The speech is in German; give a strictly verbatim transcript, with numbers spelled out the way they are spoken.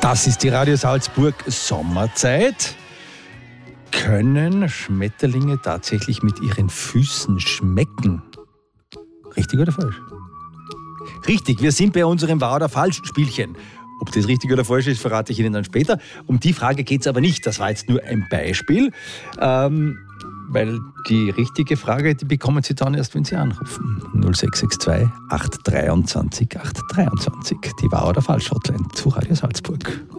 Das ist die Radio Salzburg Sommerzeit. Können Schmetterlinge tatsächlich mit ihren Füßen schmecken? Richtig oder falsch? Richtig, wir sind bei unserem Wahr oder Falsch Spielchen. Ob das richtig oder falsch ist, verrate ich Ihnen dann später. Um die Frage geht es aber nicht. Das war jetzt nur ein Beispiel. Ähm, weil die richtige Frage, die bekommen Sie dann erst, wenn Sie anrufen. null sechs sechs zwei acht zwei drei acht zwei acht zwei. Die Wahr oder Falsch Hotline zu Radio Salzburg.